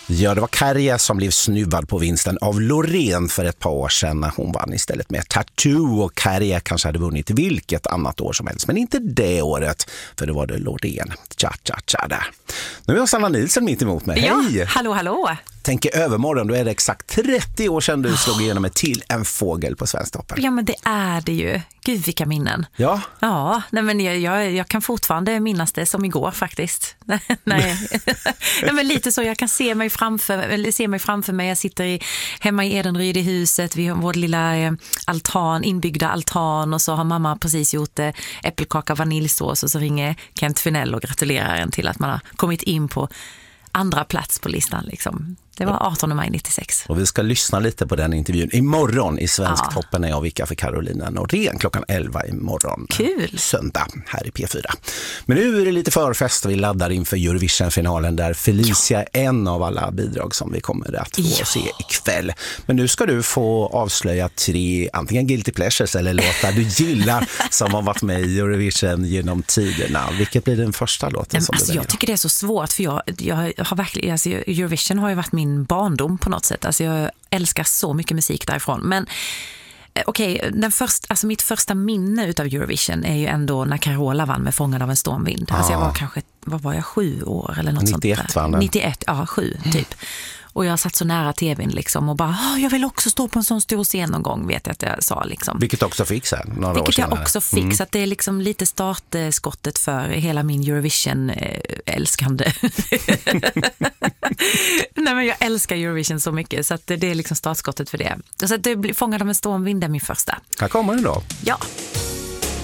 Ja, det var Kärja som blev snuvad på vinsten av Loreen för ett par år sedan när hon vann istället med Tattoo, och Kärja kanske hade vunnit vilket annat år som helst, men inte det året, för det var det Loreen. Cha där. Nu är Sanna Nilsson mitt emot mig. Ja, hej! hallå. Tänk i övermorgon, då är det exakt 30 år sedan du slog igenom till en fågel på Svensktoppen. Ja, men det är det ju. Gud, vilka minnen. Ja. Ja, nej, men jag kan fortfarande minnas det som igår faktiskt. Nej. Nej, men lite så, jag kan se mig framför mig. Jag sitter hemma i Edenryd i huset. Vi har vår lilla inbyggda altan, och så har mamma precis gjort äppelkaka, vaniljsås, och så ringer Kent Finell och gratulerar en till att man har kommit in på andra plats på listan liksom. Det var 18 maj 96. Och vi ska lyssna lite på den intervjun imorgon i Svensktoppen när jag vickar för Carolina Norén klockan 11 imorgon. Kul! Söndag här i P4. Men nu är det lite förfest och vi laddar inför Eurovision-finalen där Felicia är en av alla bidrag som vi kommer att få se ikväll. Men nu ska du få avslöja 3 antingen guilty pleasures eller låtar du gillar som har varit med i Eurovision genom tiderna. Vilket blir den första låten som du väljer? Jag tycker det är så svårt, för jag har verkligen, alltså, Eurovision har ju varit min barndom på något sätt. Alltså jag älskar så mycket musik därifrån. Men okej, mitt första minne utav Eurovision är ju ändå när Carola vann med Fångad av en stormvind. Alltså jag var kanske, vad var jag, 7 år eller något 91, sånt där. 91, 7 typ. Och jag satt så nära tvn liksom och bara, jag vill också stå på en sån stor scen någon gång, vet jag att jag sa liksom. Vilket också fick sen, några år senare. Jag också fick, så att det är liksom lite startskottet för hela min Eurovision-älskande. Nej, men jag älskar Eurovision så mycket, så att det är liksom startskottet för det. Så att det blir Fångad av en stormvind är min första. Här kommer den då. Ja.